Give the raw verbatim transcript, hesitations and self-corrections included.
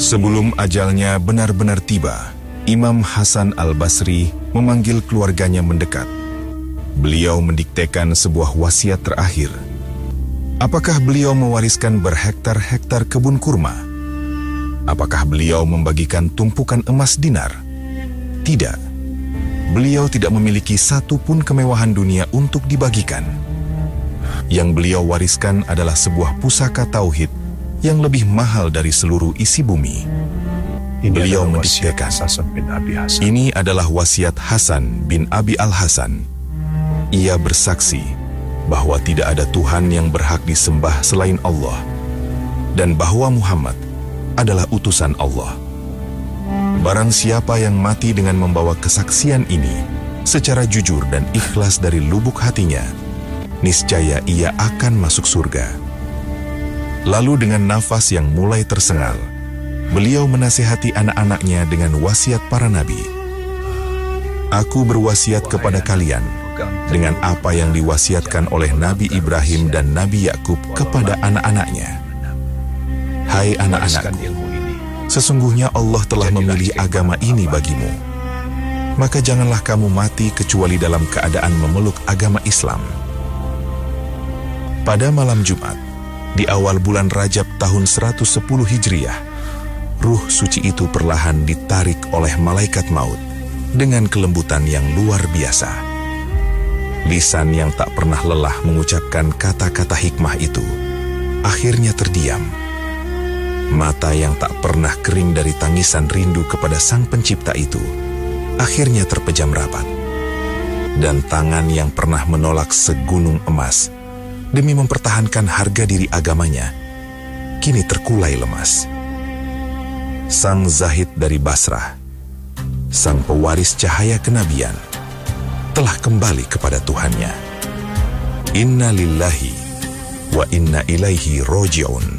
Sebelum ajalnya benar-benar tiba, Imam Hasan Al-Basri memanggil keluarganya mendekat. Beliau mendiktekan sebuah wasiat terakhir. Apakah beliau mewariskan berhektar-hektar kebun kurma? Apakah beliau membagikan tumpukan emas dinar? Tidak. Beliau tidak memiliki satu pun kemewahan dunia untuk dibagikan. Yang beliau wariskan adalah sebuah pusaka tauhid yang lebih mahal dari seluruh isi bumi. Ini Beliau adalah mendiktekan, wasiat Hasan bin Abi Hasan. ini adalah wasiat Hasan bin Abi Al-Hasan. Ia bersaksi bahwa tidak ada Tuhan yang berhak disembah selain Allah, dan bahwa Muhammad adalah utusan Allah. Barang siapa yang mati dengan membawa kesaksian ini secara jujur dan ikhlas dari lubuk hatinya, niscaya ia akan masuk surga. Lalu dengan nafas yang mulai tersengal, beliau menasihati anak-anaknya dengan wasiat para nabi. Aku berwasiat kepada kalian dengan apa yang diwasiatkan oleh Nabi Ibrahim dan Nabi Yakub kepada anak-anaknya. Hai anak-anakku, sesungguhnya Allah telah memilih agama ini bagimu. Maka janganlah kamu mati kecuali dalam keadaan memeluk agama Islam. Pada malam Jumat, di awal bulan Rajab tahun seratus sepuluh Hijriah, ruh suci itu perlahan ditarik oleh malaikat maut dengan kelembutan yang luar biasa. Lisan yang tak pernah lelah mengucapkan kata-kata hikmah itu akhirnya terdiam. Mata yang tak pernah kering dari tangisan rindu kepada Sang Pencipta itu akhirnya terpejam rapat. Dan tangan yang pernah menolak segunung emas demi mempertahankan harga diri agamanya, kini terkulai lemas. Sang Zahid dari Basrah, sang pewaris cahaya kenabian, telah kembali kepada Tuhannya. Inna lillahi wa inna ilaihi roji'un.